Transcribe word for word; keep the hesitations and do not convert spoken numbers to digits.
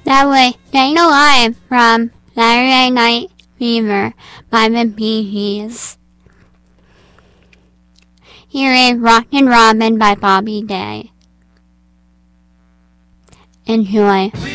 That was Staying Alive from Saturday Night Fever by the Bee Gees. Here is Rockin' Robin by Bobby Day. Enjoy.